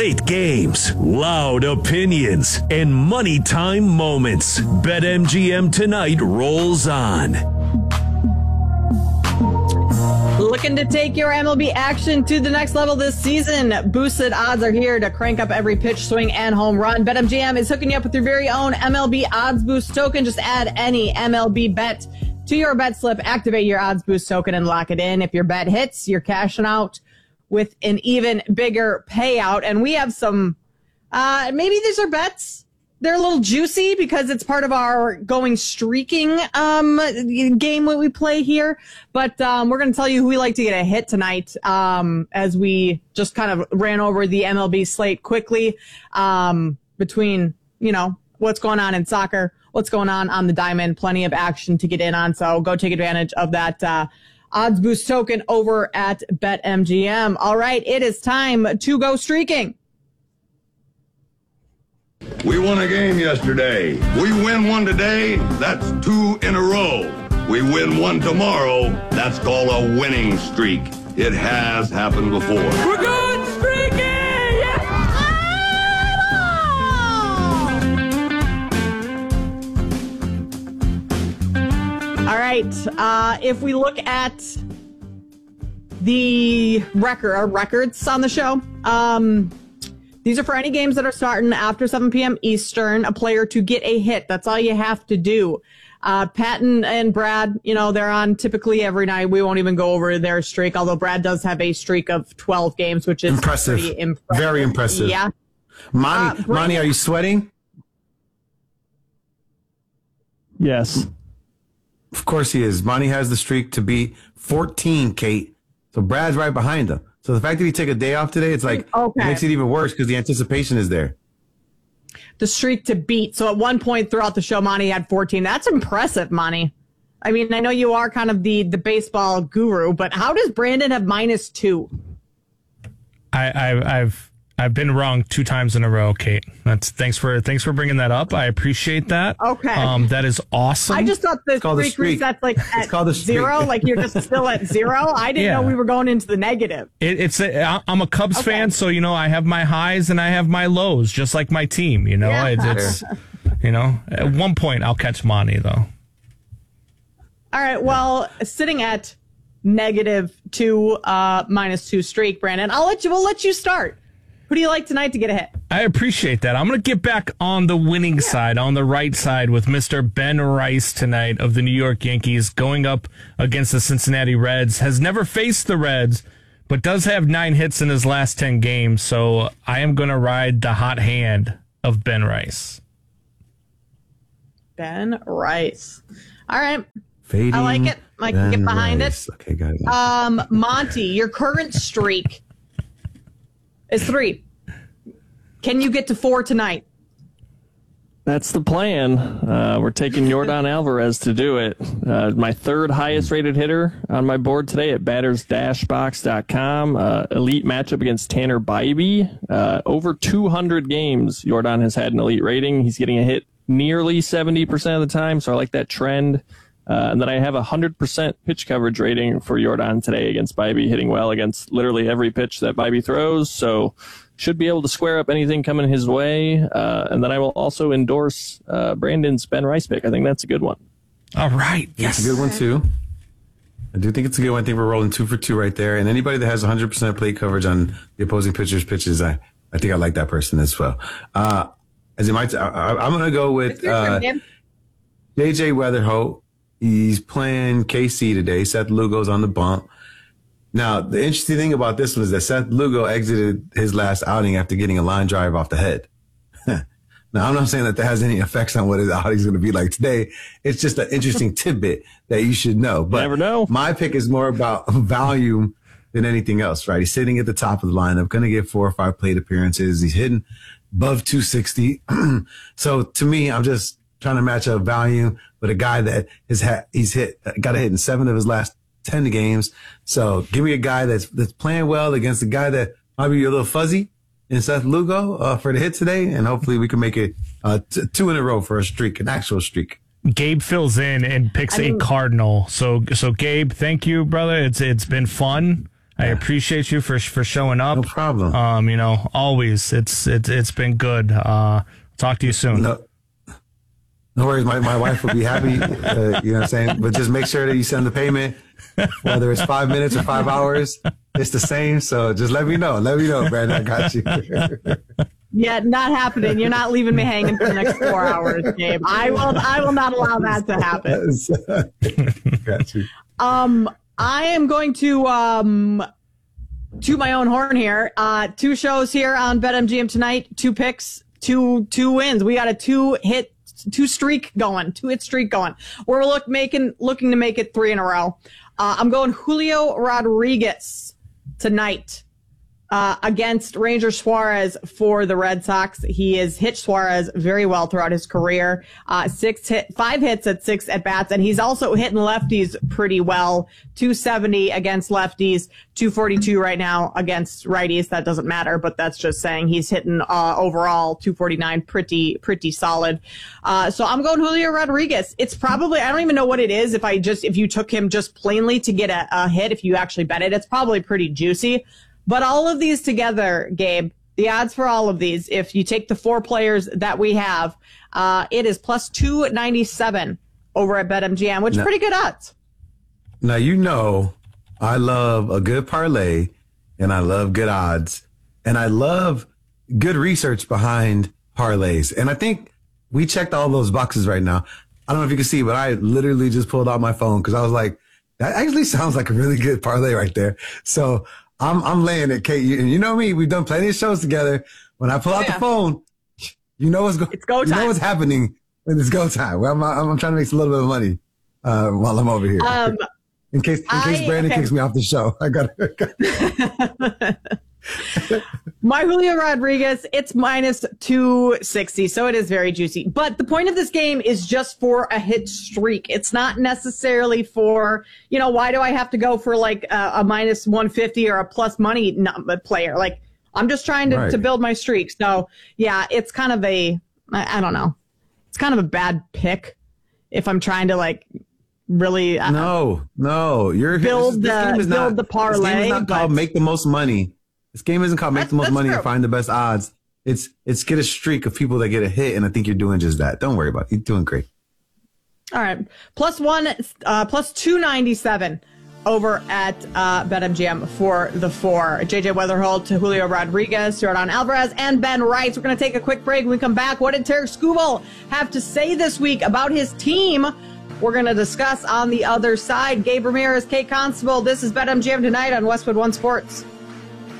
Great games, loud opinions, and money time moments. BetMGM tonight rolls on. Looking to take your MLB action to the next level this season? Boosted odds are here to crank up every pitch, swing, and home run. BetMGM is hooking you up with your very own MLB Odds Boost token. Just add any MLB bet to your bet slip, activate your Odds Boost token, and lock it in. If your bet hits, you're cashing out with an even bigger payout. And we have some, maybe these are bets. They're a little juicy because it's part of our going streaking game that we play here. But we're going to tell you who we like to get a hit tonight as we just kind of ran over the MLB slate quickly between, what's going on in soccer, what's going on the diamond, plenty of action to get in on. So go take advantage of that Odds Boost token over at BetMGM. All right, it is time to go streaking. We won a game yesterday. We win one today, that's 2 in a row. We win one tomorrow, that's called a winning streak. It has happened before. We're going streaking! Yes! All right, if we look at the records on the show, these are for any games that are starting after 7 p.m. Eastern, a player to get a hit. That's all you have to do. Patton and Brad, they're on typically every night. We won't even go over their streak, although Brad does have a streak of 12 games, which is impressive. Pretty impressive. Very impressive. Yeah. Monty, are you sweating? Yes. Of course he is. Monty has the streak to beat 14, Kate. So Brad's right behind him. So the fact that he took a day off today, it's like, It makes it even worse because the anticipation is there. The streak to beat. So at one point throughout the show, Monty had 14. That's impressive, Monty. I mean, I know you are kind of the baseball guru, but how does Brandon have -2? I've been wrong 2 times in a row, Kate. Thanks for bringing that up. I appreciate that. Okay. That is awesome. I just thought the streak resets like at 0, like you're just still at 0. I didn't know we were going into the negative. I'm a Cubs fan, so I have my highs and I have my lows, just like my team. It's at one point I'll catch Monty though. All right. Well, sitting at -2, -2 streak, Brandon. We'll let you start. Who do you like tonight to get a hit? I appreciate that. I'm going to get back on the winning side, on the right side, with Mr. Ben Rice tonight of the New York Yankees going up against the Cincinnati Reds. Has never faced the Reds, but does have 9 hits in his last 10 games. So I am going to ride the hot hand of Ben Rice. Ben Rice. All right. Fading I like it. I can get behind Rice. it. Okay, got it. Monty, your current streak is 3. Can you get to 4 tonight? That's the plan. We're taking Yordan Alvarez to do it. My 3rd highest rated hitter on my board today at batters-box.com. Elite matchup against Tanner Bybee. Over 200 games, Yordan has had an elite rating. He's getting a hit nearly 70% of the time, so I like that trend. And then I have a 100% pitch coverage rating for Yordan today against Bybee, hitting well against literally every pitch that Bybee throws. So should be able to square up anything coming his way. And then I will also endorse Brandon's Ben Rice pick. I think that's a good one. All right. Yes. It's a good one, too. I do think it's a good one. I think we're rolling 2 for 2 right there. And anybody that has 100% plate coverage on the opposing pitcher's pitches, I think I like that person as well. I'm going to go with JJ Weatherholt. He's playing KC today. Seth Lugo's on the bump. Now, the interesting thing about this one is that Seth Lugo exited his last outing after getting a line drive off the head. Now, I'm not saying that has any effects on what his outing's going to be like today. It's just an interesting tidbit that you should know. But never know. My pick is more about volume than anything else, right? He's sitting at the top of the lineup, going to get 4 or 5 plate appearances. He's hitting above 260. So to me, I'm just trying to match up value with a guy that got a hit in 7 of his last 10 games. So give me a guy that's playing well against a guy that might be a little fuzzy in Seth Lugo for the hit today, and hopefully we can make it 2 in a row for a streak, an actual streak. Gabe fills in and picks a Cardinal. So Gabe, thank you, brother. It's been fun. I appreciate you for showing up. No problem. You know, always. It's been good. Talk to you soon. No worries. My wife will be happy. You know what I'm saying? But just make sure that you send the payment, whether it's 5 minutes or 5 hours. It's the same. So just let me know. Let me know, Brandon. I got you. Yeah, not happening. You're not leaving me hanging for the next 4 hours, Gabe. I will not allow that to happen. Got you. I am going to toot my own horn here. 2 shows here on BetMGM tonight. 2 picks, two wins. We got a 2-hit streak going. We're looking to make it 3 in a row. I'm going Julio Rodriguez tonight against Ranger Suarez for the Red Sox. He has hit Suarez very well throughout his career. 5 hits at 6 at bats, and he's also hitting lefties pretty well. 270 against lefties, 242 right now against righties. That doesn't matter, but that's just saying he's hitting overall 249 pretty solid. So I'm going Julio Rodriguez. It's probably, I don't even know what it is if you took him just plainly to get a hit, if you actually bet it, it's probably pretty juicy. But all of these together, Gabe, the odds for all of these, if you take the 4 players that we have, it is plus 297 over at BetMGM, which is pretty good odds. Now, you know, I love a good parlay and I love good odds and I love good research behind parlays. And I think we checked all those boxes right now. I don't know if you can see, but I literally just pulled out my phone because I was like, that actually sounds like a really good parlay right there. So I'm laying it, Kate. And you know me, we've done plenty of shows together. When I pull out the phone, you know it's go time. You know what's happening when it's go time. Well, I'm trying to make a little bit of money while I'm over here. In case Brandon kicks me off the show, I got My Julio Rodriguez, it's minus 260, so it is very juicy. But the point of this game is just for a hit streak. It's not necessarily for, why do I have to go for like a minus 150 or a plus money player? Like, I'm just trying to build my streak. So, yeah, it's kind of I don't know. It's kind of a bad pick if I'm trying to like really you're build the parlay. This game is not called make the most money. This game isn't called make the most money or find the best odds. It's get a streak of people that get a hit, and I think you're doing just that. Don't worry about it. You're doing great. All right. Plus 297 over at BetMGM for the 4. JJ Weatherholt to Julio Rodriguez, Jordan Alvarez, and Ben Rice. We're going to take a quick break. When we come back, what did Tarik Skubal have to say this week about his team? We're going to discuss on the other side. Gabe Ramirez, Kate Constable. This is BetMGM tonight on Westwood One Sports.